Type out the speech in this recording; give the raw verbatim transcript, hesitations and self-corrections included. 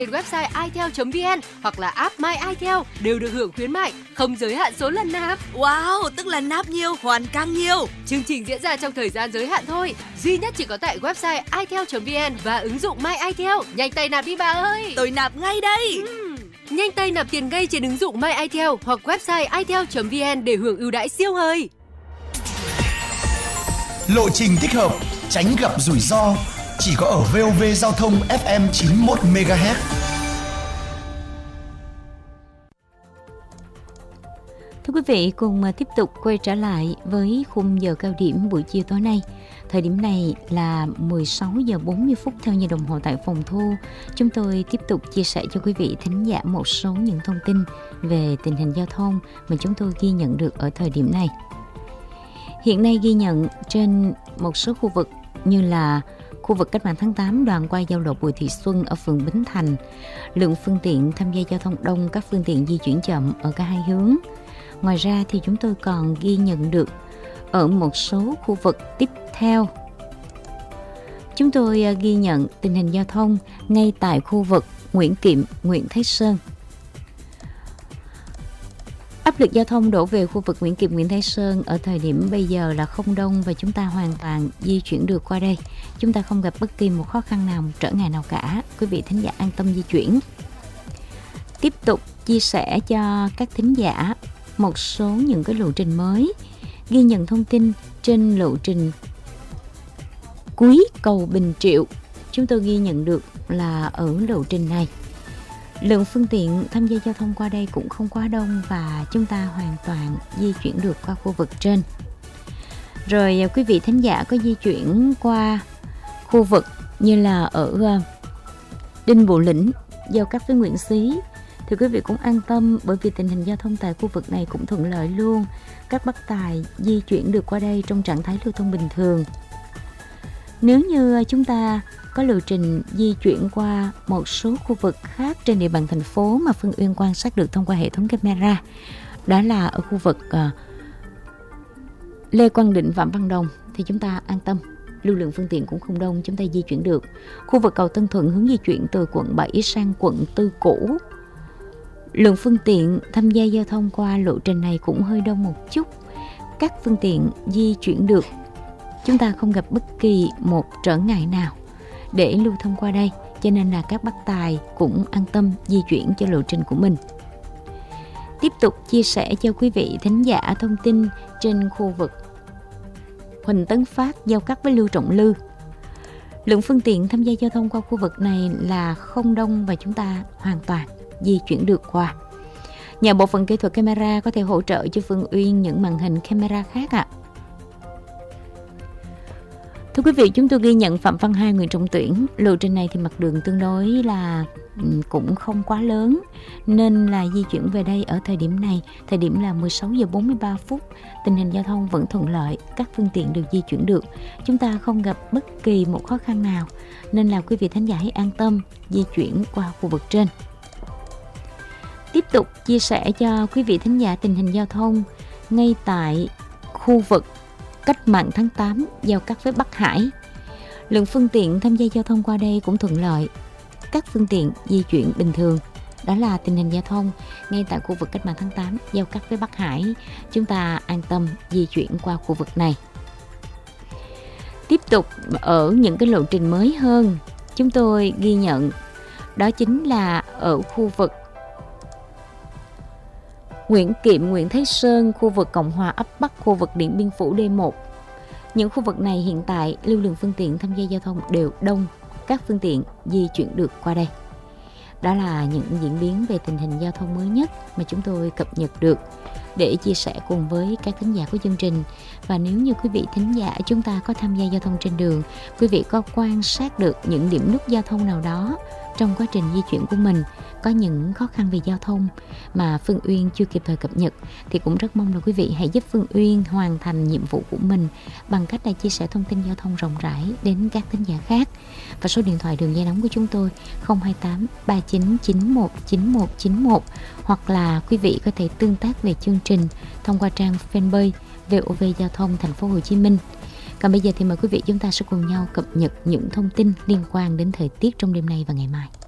trên website i tel chấm vn hoặc là app My iTel đều được hưởng khuyến mại, không giới hạn số lần nạp. Wow, tức là nạp nhiều, hoàn càng nhiều. Chương trình diễn ra trong thời gian giới hạn thôi, duy nhất chỉ có tại website i tel chấm vn và ứng dụng My iTel. Nhanh tay nạp đi bà ơi. Tôi nạp ngay đây. Uhm. Nhanh tay nạp tiền ngay trên ứng dụng My iTel hoặc website i tel chấm vn để hưởng ưu đãi siêu hời. Lộ trình thích hợp, tránh gặp rủi ro, chỉ có ở vê o vê Giao thông ép em chín mươi mốt mê ga héc. Thưa quý vị, cùng tiếp tục quay trở lại với khung giờ cao điểm buổi chiều tối nay. Thời điểm này là mười sáu giờ bốn mươi phút theo giờ đồng hồ tại phòng thu. Chúng tôi tiếp tục chia sẻ cho quý vị thính giả một số những thông tin về tình hình giao thông mà chúng tôi ghi nhận được ở thời điểm này. Hiện nay ghi nhận trên một số khu vực như là khu vực Cách mạng tháng tám đoạn qua giao lộ Bùi Thị Xuân ở phường Bến Thành, lượng phương tiện tham gia giao thông đông, các phương tiện di chuyển chậm ở cả hai hướng. Ngoài ra thì chúng tôi còn ghi nhận được ở một số khu vực tiếp theo. Chúng tôi ghi nhận tình hình giao thông ngay tại khu vực Nguyễn Kiệm, Nguyễn Thái Sơn. Áp lực giao thông đổ về khu vực Nguyễn Kiệm, Nguyễn Thái Sơn ở thời điểm bây giờ là không đông và chúng ta hoàn toàn di chuyển được qua đây. Chúng ta không gặp bất kỳ một khó khăn nào, một trở ngại nào cả. Quý vị thính giả an tâm di chuyển. Tiếp tục chia sẻ cho các thính giả một số những cái lộ trình mới. Ghi nhận thông tin trên lộ trình cuối cầu Bình Triệu. Chúng tôi ghi nhận được là ở lộ trình này, lượng phương tiện tham gia giao thông qua đây cũng không quá đông và chúng ta hoàn toàn di chuyển được qua khu vực trên. Rồi quý vị thính giả có di chuyển qua khu vực như là ở Đinh Bộ Lĩnh, giao cắt với Nguyễn Xí, thì quý vị cũng an tâm bởi vì tình hình giao thông tại khu vực này cũng thuận lợi luôn. Các bác tài di chuyển được qua đây trong trạng thái lưu thông bình thường. Nếu như chúng ta có lộ trình di chuyển qua một số khu vực khác trên địa bàn thành phố mà Phương Uyên quan sát được thông qua hệ thống camera, đó là ở khu vực uh, Lê Quang Định, Phạm Văn Đồng, thì chúng ta an tâm, lưu lượng phương tiện cũng không đông, chúng ta di chuyển được. Khu vực cầu Tân Thuận hướng di chuyển từ quận bảy sang quận tư cũ, lượng phương tiện tham gia giao thông qua lộ trình này cũng hơi đông một chút. Các phương tiện di chuyển được, chúng ta không gặp bất kỳ một trở ngại nào để lưu thông qua đây, cho nên là các bác tài cũng an tâm di chuyển cho lộ trình của mình. Tiếp tục chia sẻ cho quý vị thính giả thông tin trên khu vực Huỳnh Tấn Phát giao cắt với Lưu Trọng Lư. Lượng phương tiện tham gia giao thông qua khu vực này là không đông và chúng ta hoàn toàn di chuyển được qua. Nhờ bộ phận kỹ thuật camera có thể hỗ trợ cho Phương Uyên những màn hình camera khác ạ. À. Thưa quý vị, chúng tôi ghi nhận Phạm Văn Hai, Nguyễn Trọng Tuyển. Lộ trình này thì mặt đường tương đối là cũng không quá lớn, nên là di chuyển về đây ở thời điểm này, thời điểm là mười sáu giờ bốn mươi ba phút, tình hình giao thông vẫn thuận lợi, các phương tiện được di chuyển được. Chúng ta không gặp bất kỳ một khó khăn nào, nên là quý vị thính giả hãy an tâm di chuyển qua khu vực trên. Tiếp tục chia sẻ cho quý vị thính giả tình hình giao thông ngay tại khu vực Cách mạng tháng tám giao cắt với Bắc Hải. Lượng phương tiện tham gia giao thông qua đây cũng thuận lợi, các phương tiện di chuyển bình thường. Đó là tình hình giao thông ngay tại khu vực Cách mạng tháng tám giao cắt với Bắc Hải. Chúng ta an tâm di chuyển qua khu vực này. Tiếp tục ở những cái lộ trình mới hơn, chúng tôi ghi nhận đó chính là ở khu vực Nguyễn Kiệm, Nguyễn Thái Sơn, khu vực Cộng Hòa ấp Bắc, khu vực Điện Biên Phủ D một. Những khu vực này hiện tại lưu lượng phương tiện tham gia giao thông đều đông, các phương tiện di chuyển được qua đây. Đó là những diễn biến về tình hình giao thông mới nhất mà chúng tôi cập nhật được để chia sẻ cùng với các thính giả của chương trình. Và nếu như quý vị thính giả chúng ta có tham gia giao thông trên đường, quý vị có quan sát được những điểm nút giao thông nào đó trong quá trình di chuyển của mình, có những khó khăn về giao thông mà Phương Uyên chưa kịp thời cập nhật, thì cũng rất mong là quý vị hãy giúp Phương Uyên hoàn thành nhiệm vụ của mình bằng cách là chia sẻ thông tin giao thông rộng rãi đến các thính giả khác. Và số điện thoại đường dây nóng của chúng tôi không hai tám ba chín chín một chín một chín một, hoặc là quý vị có thể tương tác về chương trình thông qua trang fanpage vê o vê Giao thông Thành phố Hồ Chí Minh. Còn bây giờ thì mời quý vị chúng ta sẽ cùng nhau cập nhật những thông tin liên quan đến thời tiết trong đêm nay và ngày mai.